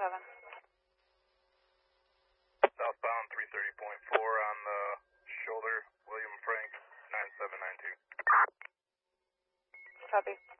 Southbound 330.4 on the shoulder, William Frank, 9792. Copy.